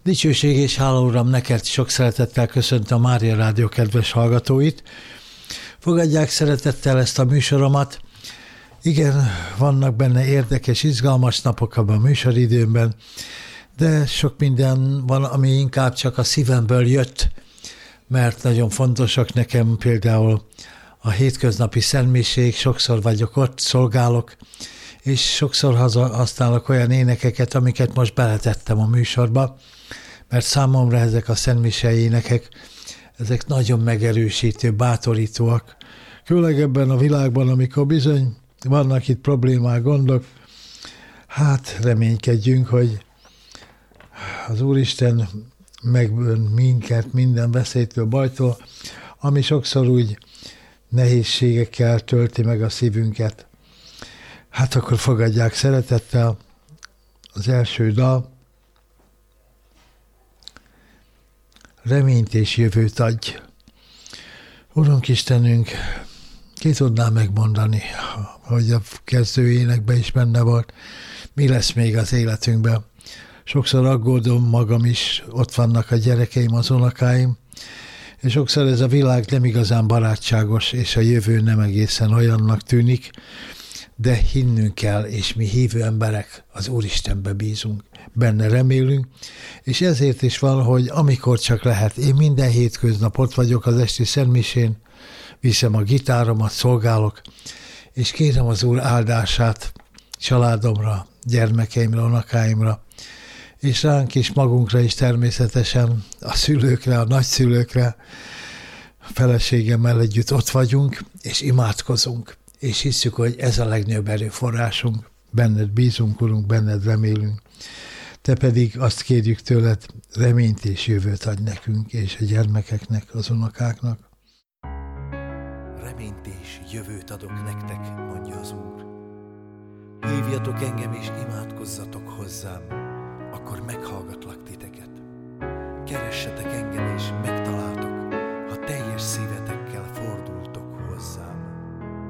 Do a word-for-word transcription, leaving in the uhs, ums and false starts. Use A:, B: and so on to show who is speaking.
A: Dicsőség és hála Uram, neked sok szeretettel köszöntöm a Mária Rádió kedves hallgatóit. Fogadják szeretettel ezt a műsoromat. Igen, vannak benne érdekes, izgalmas napok abban a műsoridőmben, de sok minden van, ami inkább csak a szívemből jött, mert nagyon fontosak nekem például a hétköznapi szentmiség, sokszor vagyok ott, szolgálok, és sokszor használok olyan énekeket, amiket most beletettem a műsorba, mert számomra ezek a szentmisei énekek, ezek nagyon megerősítő, bátorítóak. Főleg ebben a világban, amikor bizony vannak itt problémák, gondok, hát reménykedjünk, hogy az Úristen megbőn minket minden veszélytől, bajtól, ami sokszor úgy nehézségekkel tölti meg a szívünket. Hát akkor fogadják szeretettel az első dal. Reményt és jövőt adj. Urunk Istenünk, ki tudná megmondani, hogy a kezdő énekben is benne volt, mi lesz még az életünkben. Sokszor aggódom magam is, ott vannak a gyerekeim, az unokáim, és sokszor ez a világ nem igazán barátságos, és a jövő nem egészen olyannak tűnik, de hinnünk kell, és mi hívő emberek az Úristenbe bízunk, benne remélünk, és ezért is van, hogy amikor csak lehet, én minden hétköznap ott vagyok az esti szentmisén, viszem a gitáromat, szolgálok, és kérem az Úr áldását családomra, gyermekeimre, unokáimra, és ránk is, magunkra is természetesen, a szülőkre, a nagyszülőkre, a feleségemmel együtt ott vagyunk, és imádkozunk, és hiszük, hogy ez a legnagyobb erőforrásunk. Benned bízunk, Urunk, benned remélünk. Te pedig azt kérjük tőled, reményt és jövőt adj nekünk, és a gyermekeknek, az unokáknak.
B: Reményt és jövőt adok nektek, mondja az Úr. Hívjatok engem és imádkozzatok hozzám, akkor meghallgatlak titeket. Keressetek engem és megtaláltok, ha teljes szívetekkel fordultok